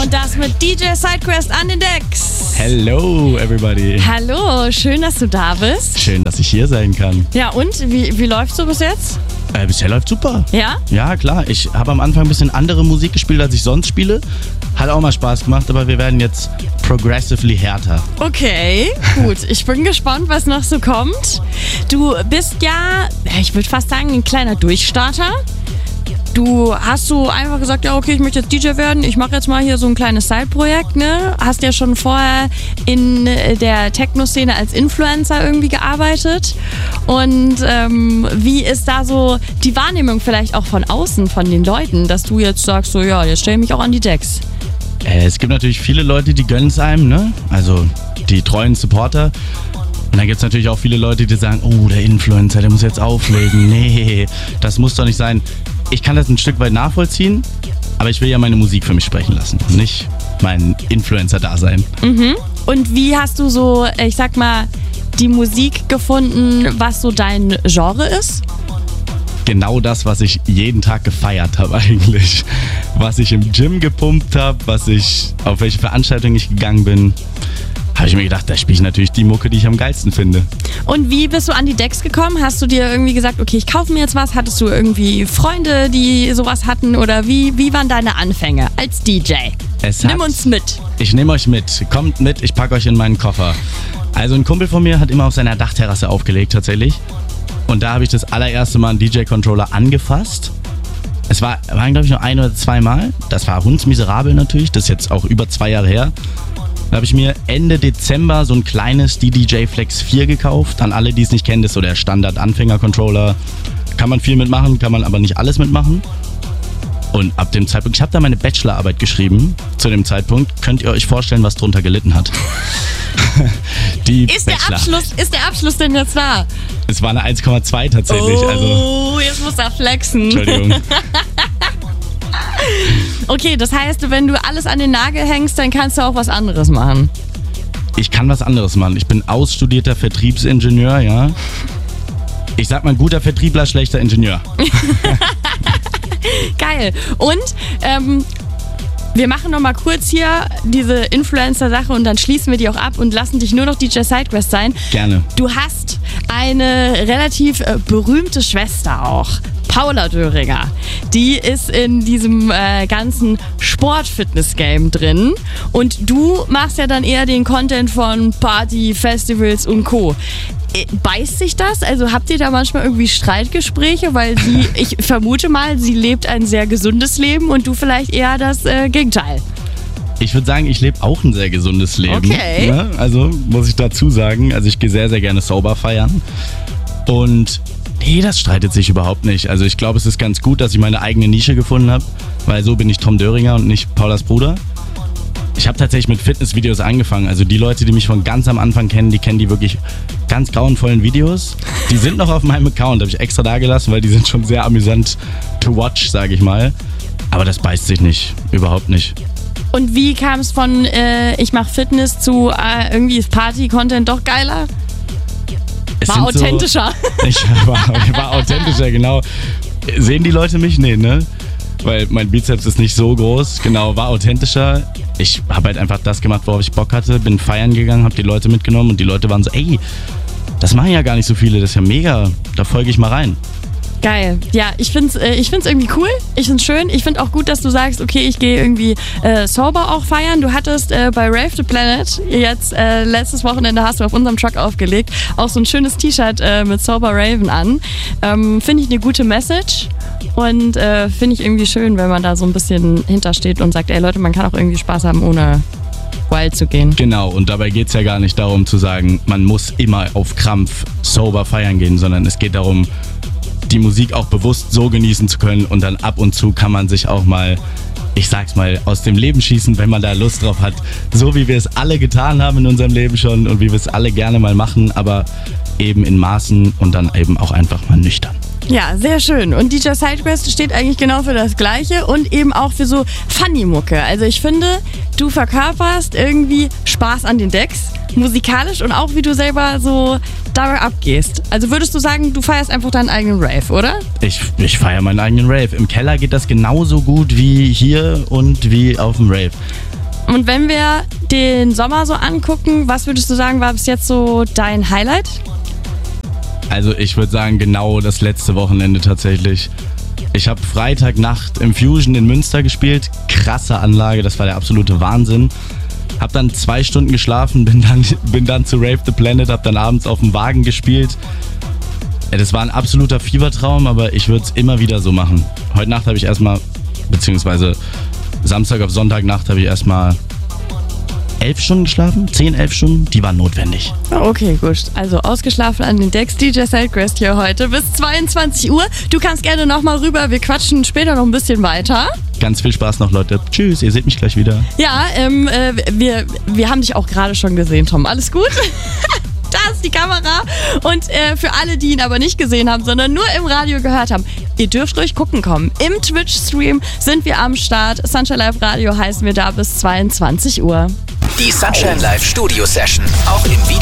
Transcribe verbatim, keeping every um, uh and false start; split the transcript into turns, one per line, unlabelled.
Und das mit D J Sidequest an den Decks.
Hello, everybody.
Hallo, schön, dass du da bist.
Schön, dass ich hier sein kann.
Ja, und? Wie, wie läuft's so bis jetzt?
Äh, bisher läuft super.
Ja?
Ja, klar. Ich habe am Anfang ein bisschen andere Musik gespielt, als ich sonst spiele. Hat auch mal Spaß gemacht, aber wir werden jetzt progressively härter.
Okay, gut. Ich bin gespannt, was noch so kommt. Du bist ja, ich würde fast sagen, ein kleiner Durchstarter. Du hast so einfach gesagt, ja okay, ich möchte jetzt D J werden, ich mache jetzt mal hier so ein kleines Side-Projekt, ne? Hast ja schon vorher in der Techno-Szene als Influencer irgendwie gearbeitet. Und ähm, wie ist da so die Wahrnehmung vielleicht auch von außen, von den Leuten, dass du jetzt sagst, so ja, jetzt stell ich mich auch an die Decks?
Äh, es gibt natürlich viele Leute, die gönnen es einem, ne? Also die treuen Supporter. Und dann gibt es natürlich auch viele Leute, die sagen, oh, der Influencer, der muss jetzt auflegen. Nee, das muss doch nicht sein. Ich kann das ein Stück weit nachvollziehen, aber ich will ja meine Musik für mich sprechen lassen, nicht mein Influencer-Dasein.
Mhm. Und wie hast du so, ich sag mal, die Musik gefunden, was so dein Genre ist?
Genau das, was ich jeden Tag gefeiert habe eigentlich. Was ich im Gym gepumpt habe, was ich, auf welche Veranstaltung ich gegangen bin. Habe ich mir gedacht, da spiele ich natürlich die Mucke, die ich am geilsten finde.
Und wie bist du an die Decks gekommen? Hast du dir irgendwie gesagt, okay, ich kaufe mir jetzt was? Hattest du irgendwie Freunde, die sowas hatten? Oder wie, wie waren deine Anfänge als D J?
Es
Nimm
hat,
uns mit.
Ich nehme euch mit. Kommt mit, ich packe euch in meinen Koffer. Also ein Kumpel von mir hat immer auf seiner Dachterrasse aufgelegt tatsächlich. Und da habe ich das allererste Mal einen D J-Controller angefasst. Es war, waren, glaube ich, nur ein oder zwei Mal. Das war hundsmiserabel natürlich. Das ist jetzt auch über zwei Jahre her. Da habe ich mir Ende Dezember so ein kleines D D J Flex vier gekauft. An alle, die es nicht kennen, das ist so der Standard-Anfänger-Controller. Kann man viel mitmachen, kann man aber nicht alles mitmachen. Und ab dem Zeitpunkt, ich habe da meine Bachelorarbeit geschrieben, zu dem Zeitpunkt, könnt ihr euch vorstellen, was drunter gelitten hat. Die
Ist der, Abschluss, ist der Abschluss denn jetzt da?
Es war eine eins Komma zwei tatsächlich.
Oh,
also,
jetzt muss er flexen.
Entschuldigung.
Okay, das heißt, wenn du alles an den Nagel hängst, dann kannst du auch was anderes machen.
Ich kann was anderes machen. Ich bin ausstudierter Vertriebsingenieur, ja. Ich sag mal, guter Vertriebler, schlechter Ingenieur.
Geil. Und ähm, wir machen noch mal kurz hier diese Influencer-Sache und dann schließen wir die auch ab und lassen dich nur noch D J Sidequest sein.
Gerne.
Du hast eine relativ äh, berühmte Schwester auch. Paula Döringer, die ist in diesem äh, ganzen Sport-Fitness-Game drin und du machst ja dann eher den Content von Party, Festivals und Co. Äh, beißt sich das? Also habt ihr da manchmal irgendwie Streitgespräche, weil sie, ich vermute mal, sie lebt ein sehr gesundes Leben und du vielleicht eher das äh, Gegenteil.
Ich würde sagen, ich lebe auch ein sehr gesundes Leben.
Okay.
Ne? Also muss ich dazu sagen, also ich gehe sehr, sehr gerne sober feiern und nee, das streitet sich überhaupt nicht. Also ich glaube, es ist ganz gut, dass ich meine eigene Nische gefunden habe, weil so bin ich Tom Döringer und nicht Paulas Bruder. Ich habe tatsächlich mit Fitnessvideos angefangen. Also die Leute, die mich von ganz am Anfang kennen, die kennen die wirklich ganz grauenvollen Videos. Die sind noch auf meinem Account, habe ich extra da gelassen, weil die sind schon sehr amüsant to watch, sage ich mal. Aber das beißt sich nicht, überhaupt nicht.
Und wie kam es von äh, ich mache Fitness zu äh, irgendwie ist Party-Content doch geiler?
Es
war authentischer.
So, ich war, war authentischer, genau. Sehen die Leute mich? Nee, ne? Weil mein Bizeps ist nicht so groß. Genau, war authentischer. Ich habe halt einfach das gemacht, worauf ich Bock hatte. Bin feiern gegangen, habe die Leute mitgenommen und die Leute waren so, ey, das machen ja gar nicht so viele, das ist ja mega. Da folge ich mal rein.
Geil. Ja, ich find's, äh, ich find's irgendwie cool. Ich find's schön. Ich find auch gut, dass du sagst, okay, ich gehe irgendwie äh, sober auch feiern. Du hattest äh, bei Rave the Planet jetzt äh, letztes Wochenende hast du auf unserem Truck aufgelegt, auch so ein schönes T-Shirt äh, mit Sober Raven an. Ähm, finde ich eine gute Message und äh, finde ich irgendwie schön, wenn man da so ein bisschen hintersteht und sagt, ey Leute, man kann auch irgendwie Spaß haben, ohne wild zu gehen.
Genau, und dabei geht es ja gar nicht darum zu sagen, man muss immer auf Krampf sober feiern gehen, sondern es geht darum, die Musik auch bewusst so genießen zu können und dann ab und zu kann man sich auch mal, ich sag's mal, aus dem Leben schießen, wenn man da Lust drauf hat. So wie wir es alle getan haben in unserem Leben schon und wie wir es alle gerne mal machen, aber eben in Maßen und dann eben auch einfach mal nüchtern.
Ja, sehr schön. Und D J Sidequest steht eigentlich genau für das Gleiche und eben auch für so Funny-Mucke. Also ich finde, du verkörperst irgendwie Spaß an den Decks, musikalisch und auch wie du selber so dabei abgehst. Also würdest du sagen, du feierst einfach deinen eigenen Rave, oder?
Ich, ich feiere meinen eigenen Rave. Im Keller geht das genauso gut wie hier und wie auf dem Rave.
Und wenn wir den Sommer so angucken, was würdest du sagen, war bis jetzt so dein Highlight?
Also ich würde sagen, genau das letzte Wochenende tatsächlich. Ich habe Freitagnacht im Fusion in Münster gespielt. Krasse Anlage, das war der absolute Wahnsinn. Hab dann zwei Stunden geschlafen, bin dann, bin dann zu Rave the Planet, hab dann abends auf dem Wagen gespielt. Ja, das war ein absoluter Fiebertraum, aber ich würde es immer wieder so machen. Heute Nacht habe ich erstmal, beziehungsweise Samstag auf Sonntagnacht habe ich erstmal elf Stunden geschlafen, zehn, elf Stunden, die waren notwendig.
Okay, gut. Also ausgeschlafen an den Decks, D J Seltcrest hier heute bis zweiundzwanzig Uhr. Du kannst gerne nochmal rüber, wir quatschen später noch ein bisschen weiter.
Ganz viel Spaß noch, Leute. Tschüss, ihr seht mich gleich wieder.
Ja, ähm, äh, wir, wir haben dich auch gerade schon gesehen, Tom. Alles gut? Da ist die Kamera. Und äh, für alle, die ihn aber nicht gesehen haben, sondern nur im Radio gehört haben, ihr dürft ruhig gucken kommen. Im Twitch-Stream sind wir am Start. Sunshine Live Radio heißen wir da bis zweiundzwanzig Uhr.
Die Sunshine Live Studio Session, auch im Video.